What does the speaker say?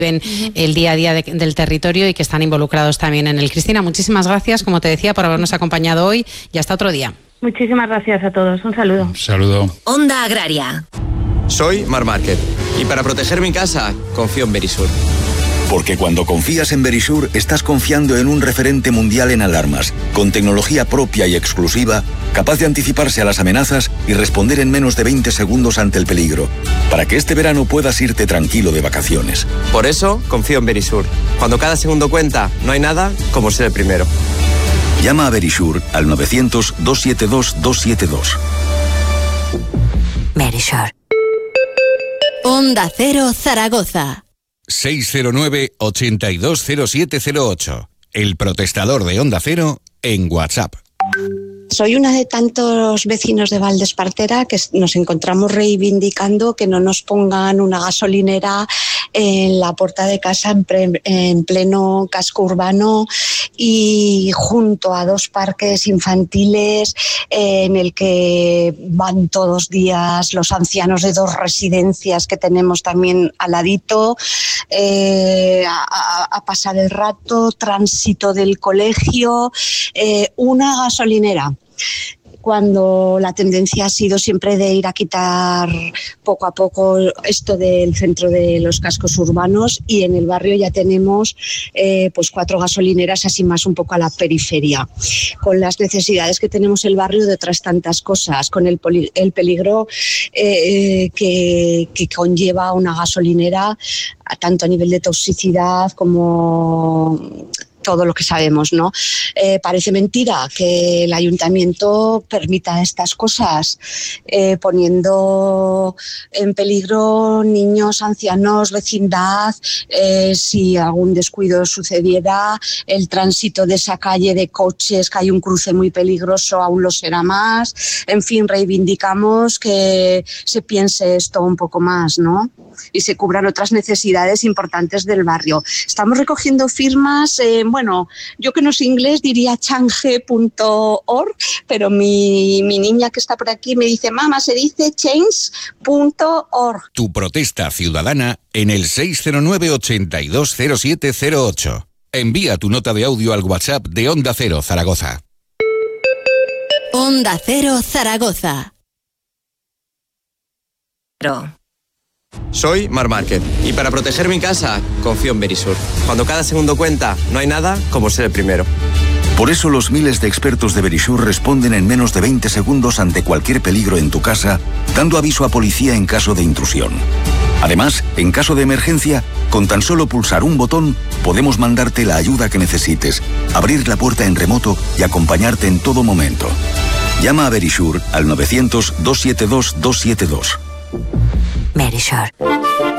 el día a día del territorio y que están involucrados también en él. Cristina, muchísimas gracias, como te decía, por habernos acompañado hoy y hasta otro día. Muchísimas gracias a todos. Un saludo. Un saludo. Onda Agraria. Soy Marc Márquez y para proteger mi casa confío en Verisur. Porque cuando confías en Verisur, estás confiando en un referente mundial en alarmas, con tecnología propia y exclusiva, capaz de anticiparse a las amenazas y responder en menos de 20 segundos ante el peligro, para que este verano puedas irte tranquilo de vacaciones. Por eso confío en Verisur. Cuando cada segundo cuenta, no hay nada como ser el primero. Llama a Verisur al 900-272-272. Verisur. Onda Cero Zaragoza. 609-820708. El protestador de Onda Cero en WhatsApp. Soy una de tantos vecinos de Valdespartera que nos encontramos reivindicando que no nos pongan una gasolinera en la puerta de casa en pleno casco urbano y junto a dos parques infantiles en el que van todos días los ancianos de dos residencias que tenemos también al ladito a pasar el rato, tránsito del colegio, una gasolinera. Cuando la tendencia ha sido siempre de ir a quitar poco a poco esto del centro de los cascos urbanos, y en el barrio ya tenemos pues 4 gasolineras así más un poco a la periferia, con las necesidades que tenemos el barrio de otras tantas cosas, con el peligro que conlleva una gasolinera, tanto a nivel de toxicidad como todo lo que sabemos, ¿no? Parece mentira que el ayuntamiento permita estas cosas, poniendo en peligro niños, ancianos, vecindad, si algún descuido sucediera, el tránsito de esa calle de coches, que hay un cruce muy peligroso, aún lo será más. En fin, reivindicamos que se piense esto un poco más, ¿no? Y se cubran otras necesidades importantes del barrio. Estamos recogiendo firmas, bueno, yo que no sé inglés diría change.org, pero mi niña que está por aquí me dice, mamá, se dice change.org. Tu protesta ciudadana en el 609-820708. Envía tu nota de audio al WhatsApp de Onda Cero Zaragoza. Onda Cero Zaragoza. Soy Marc Márquez y para proteger mi casa confío en Verisur. Cuando cada segundo cuenta, no hay nada como ser el primero. Por eso los miles de expertos de Verisur responden en menos de 20 segundos ante cualquier peligro en tu casa, dando aviso a policía en caso de intrusión. Además, en caso de emergencia, con tan solo pulsar un botón, podemos mandarte la ayuda que necesites, abrir la puerta en remoto y acompañarte en todo momento. Llama a Verisur al 900-272-272. Verisur.